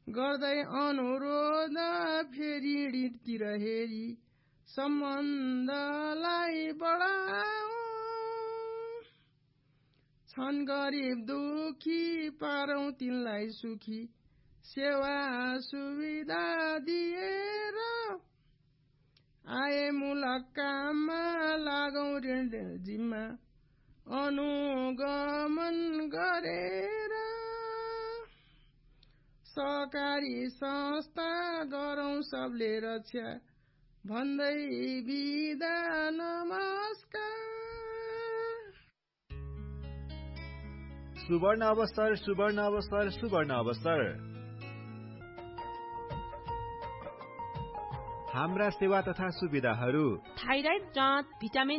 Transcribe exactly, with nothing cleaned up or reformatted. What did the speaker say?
गर्दै अनुरोध फेरि ऋणतिर हेरी सम्बन्धलाई बढाऊ छन् गरिब दुखी पारौं तिनलाई सुखी सेवा सुविधा दिएर आए मूलक काममा लागौं ऋण जिम्मा अनुगमन गरेर सहकारी संस्था गरौं सबले रक्षा भन्दै बिदा नमस्कार। सुवर्ण अवसर सुवर्ण अवसर सुवर्ण अवसर हाम्रा सेवा तथा सुविधाहरू थाइराइड जाँच भिटामिन